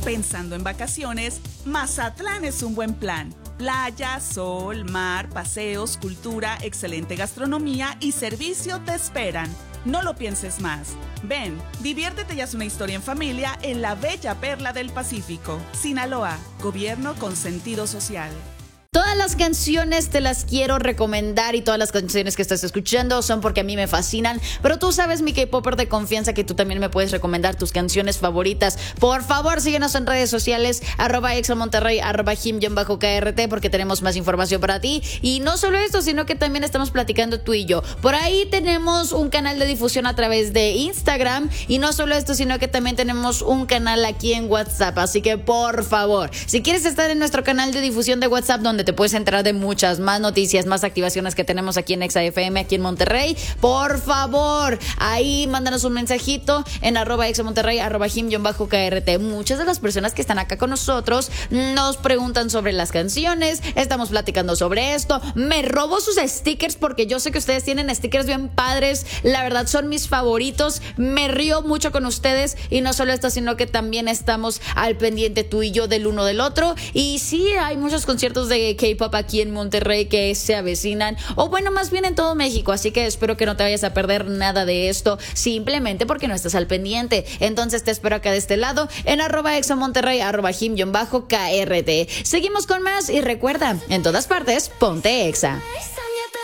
Pensando en vacaciones, Mazatlán es un buen plan. Playa, sol, mar, paseos, cultura, excelente gastronomía y servicio te esperan. No lo pienses más. Ven, diviértete y haz una historia en familia en la bella perla del Pacífico. Sinaloa, gobierno con sentido social. Todas las canciones te las quiero recomendar y todas las canciones que estás escuchando son porque a mí me fascinan, pero tú sabes, mi K-Popper de confianza, que tú también me puedes recomendar tus canciones favoritas. Por favor, síguenos en redes sociales, @examonterrey, @him_krt, porque tenemos más información para ti. Y no solo esto, sino que también estamos platicando tú y yo. Por ahí tenemos un canal de difusión a través de Instagram, y no solo esto, sino que también tenemos un canal aquí en WhatsApp. Así que por favor, si quieres estar en nuestro canal de difusión de WhatsApp, donde te puedes enterar de muchas más noticias, más activaciones que tenemos aquí en Exa FM, aquí en Monterrey, por favor, ahí mándanos un mensajito en @examonterrey, @him_krt. Muchas de las personas que están acá con nosotros nos preguntan sobre las canciones, estamos platicando sobre esto, me robo sus stickers porque yo sé que ustedes tienen stickers bien padres, la verdad son mis favoritos, me río mucho con ustedes, y no solo esto, sino que también estamos al pendiente tú y yo del uno del otro. Y sí, hay muchos conciertos de K-pop aquí en Monterrey que se avecinan, o bueno, más bien en todo México, así que espero que no te vayas a perder nada de esto simplemente porque no estás al pendiente. Entonces te espero acá de este lado en @examonterrey, @him_krt. Seguimos con más y recuerda, en todas partes ponte Exa.